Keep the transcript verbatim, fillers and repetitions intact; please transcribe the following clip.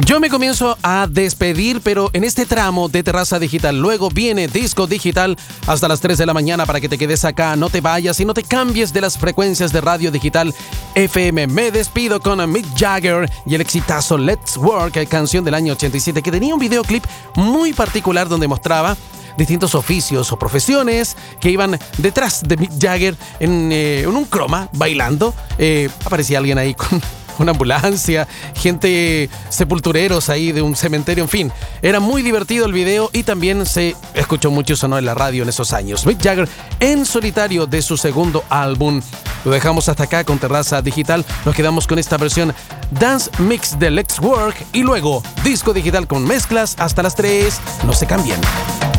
Yo me comienzo a despedir, pero en este tramo de Terraza Digital. Luego viene Disco Digital hasta las tres de la mañana para que te quedes acá, no te vayas y no te cambies de las frecuencias de Radio Digital F M. Me despido con Mick Jagger y el exitazo Let's Work, canción del año ochenta y siete, que tenía un videoclip muy particular donde mostraba distintos oficios o profesiones que iban detrás de Mick Jagger en, eh, en un croma, bailando. Eh, aparecía alguien ahí con una ambulancia, gente, sepultureros ahí de un cementerio, en fin. Era muy divertido el video y también se escuchó mucho, sonó en la radio en esos años. Mick Jagger en solitario de su segundo álbum. Lo dejamos hasta acá con Terraza Digital. Nos quedamos con esta versión Dance Mix de Let's Work y luego Disco Digital con mezclas hasta las tres. No se cambien.